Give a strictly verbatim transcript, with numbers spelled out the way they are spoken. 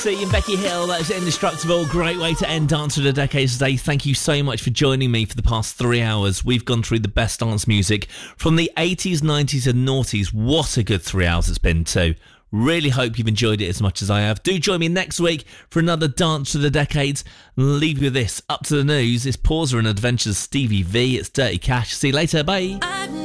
See and Becky Hill, that was Indestructible. Great way to end Dance of the Decade today. Thank you so much for joining me for the past three hours. We've gone through the best dance music from the eighties, nineties and noughties. What a good three hours it's been too. Really hope you've enjoyed it as much as I have. Do join me next week for another Dance of the Decades. Leave you with this. Up to the news. It's Pauser and Adventures Stevie V. It's Dirty Cash. See you later. Bye.